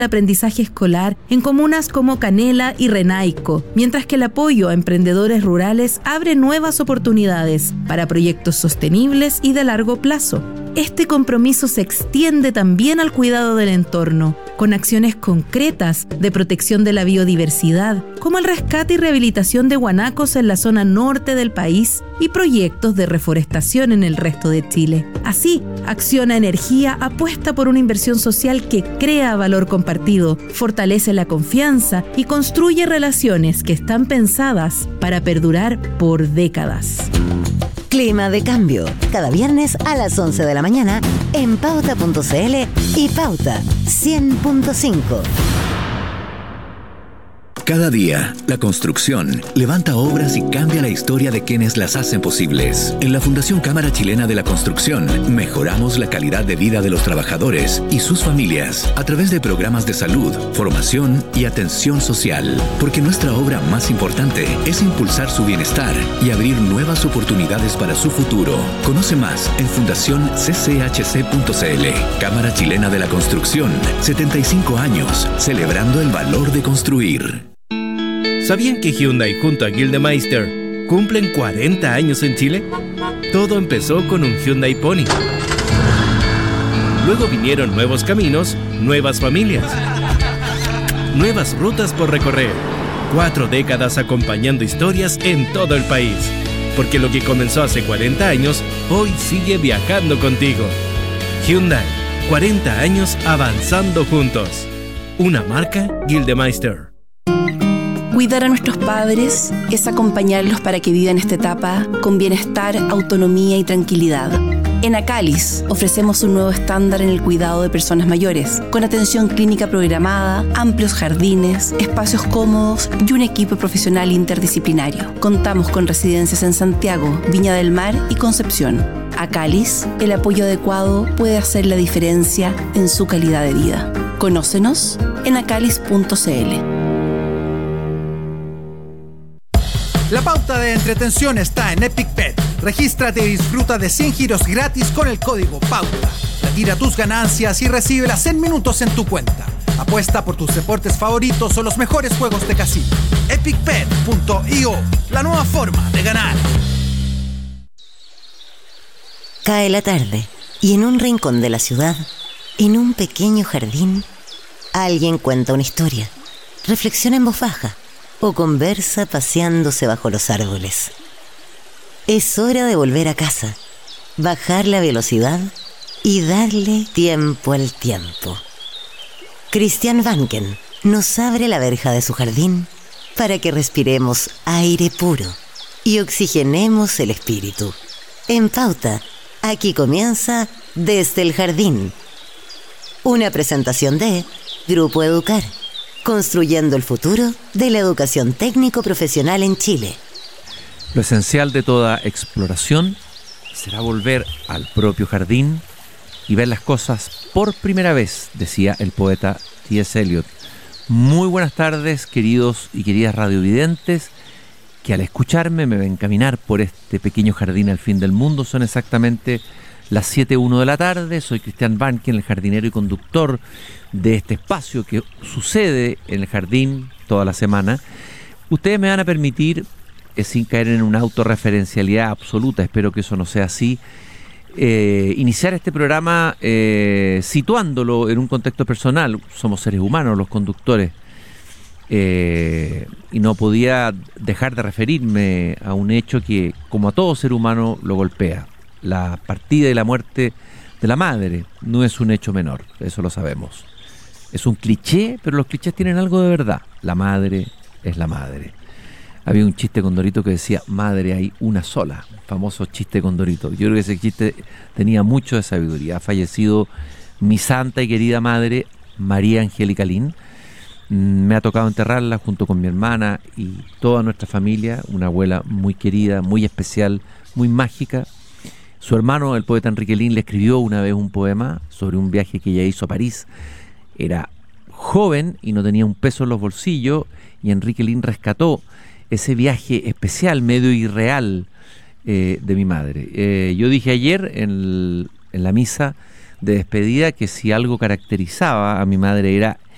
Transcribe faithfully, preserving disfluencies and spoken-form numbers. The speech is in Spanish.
aprendizaje escolar en comunas como Canela y Renaico, mientras que el apoyo a emprendedores rurales abre nuevas oportunidades para proyectos sostenibles y de largo plazo. Este compromiso se extiende también al cuidado del entorno, con acciones concretas de protección de la biodiversidad, como el rescate y rehabilitación de guanacos en la zona norte del país y proyectos de reforestación en el resto de Chile. Así, Acciona Energía apuesta por una inversión social que crea valor compartido, fortalece la confianza y construye relaciones que están pensadas para perdurar por décadas. Clima de Cambio, cada viernes a las once de la mañana en pauta punto c l y Pauta cien punto cinco. Cada día, la construcción levanta obras y cambia la historia de quienes las hacen posibles. En la Fundación Cámara Chilena de la Construcción, mejoramos la calidad de vida de los trabajadores y sus familias a través de programas de salud, formación y atención social. Porque nuestra obra más importante es impulsar su bienestar y abrir nuevas oportunidades para su futuro. Conoce más en fundación c c h c punto c l. Cámara Chilena de la Construcción, setenta y cinco años, celebrando el valor de construir. ¿Sabían que Hyundai junto a Gildemeister cumplen cuarenta años en Chile? Todo empezó con un Hyundai Pony. Luego vinieron nuevos caminos, nuevas familias, nuevas rutas por recorrer. Cuatro décadas acompañando historias en todo el país. Porque lo que comenzó hace cuarenta años, hoy sigue viajando contigo. Hyundai, cuarenta años avanzando juntos. Una marca Gildemeister. Cuidar a nuestros padres es acompañarlos para que vivan esta etapa con bienestar, autonomía y tranquilidad. En Acalis ofrecemos un nuevo estándar en el cuidado de personas mayores, con atención clínica programada, amplios jardines, espacios cómodos y un equipo profesional interdisciplinario. Contamos con residencias en Santiago, Viña del Mar y Concepción. Acalis, el apoyo adecuado puede hacer la diferencia en su calidad de vida. Conócenos en acalis punto c l. La pauta de entretención está en Epic Pet. Regístrate y disfruta de cien giros gratis con el código PAUTA. Retira tus ganancias y recíbelas en minutos en tu cuenta. Apuesta por tus deportes favoritos o los mejores juegos de casino. epic pet punto i o, la nueva forma de ganar. Cae la tarde y en un rincón de la ciudad, en un pequeño jardín, alguien cuenta una historia, reflexiona en voz baja o conversa paseándose bajo los árboles. Es hora de volver a casa, bajar la velocidad y darle tiempo al tiempo. Christian Vanken nos abre la verja de su jardín para que respiremos aire puro y oxigenemos el espíritu. En Pauta, aquí comienza Desde el Jardín. Una presentación de Grupo Educar, construyendo el futuro de la educación técnico-profesional en Chile. Lo esencial de toda exploración será volver al propio jardín y ver las cosas por primera vez, decía el poeta T S Eliot. Muy buenas tardes, queridos y queridas radiovidentes, que al escucharme me ven caminar por este pequeño jardín al fin del mundo. Son exactamente las siete uno de la tarde. Soy Christian Vanken, el jardinero y conductor de este espacio que sucede en el jardín toda la semana. Ustedes me van a permitir, eh, sin caer en una autorreferencialidad absoluta, espero que eso no sea así, eh, iniciar este programa eh, situándolo en un contexto personal. Somos seres humanos los conductores, eh, y no podía dejar de referirme a un hecho que, como a todo ser humano, lo golpea. La partida y la muerte de la madre no es un hecho menor, eso lo sabemos. Es un cliché, pero los clichés tienen algo de verdad. La madre es la madre. Había un chiste con Dorito que decía, madre hay una sola, famoso chiste con Dorito. Yo creo que ese chiste tenía mucho de sabiduría. Ha fallecido mi santa y querida madre, María Angélica Lin. Me ha tocado enterrarla junto con mi hermana y toda nuestra familia, una abuela muy querida, muy especial, muy mágica. Su hermano, el poeta Enrique Lin, le escribió una vez un poema sobre un viaje que ella hizo a París. Era joven y no tenía un peso en los bolsillos, y Enrique Lin rescató ese viaje especial, medio irreal, eh, de mi madre. Eh, yo dije ayer en, el, en la misa de despedida que si algo caracterizaba a mi madre era